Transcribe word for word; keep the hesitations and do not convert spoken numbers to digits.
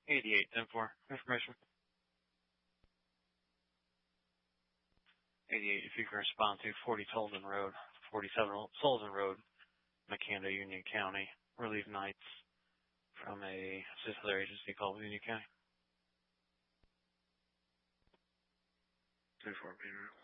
eighty-eight ten four. Information. eighty-eight, if you can respond to forty Sullivan Road, forty-seven Sullivan Road, McKanda, Union County. Relieve nights from a sister agency called Union County. two four,